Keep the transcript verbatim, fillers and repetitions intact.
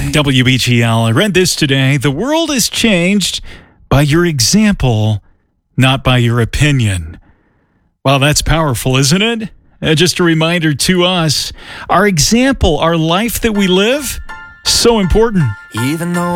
W B G L. I read this today. The world is changed by your example, not by your opinion. Well, that's powerful, isn't it? Uh, just a reminder to us, our example, our life that we live, so important. Even though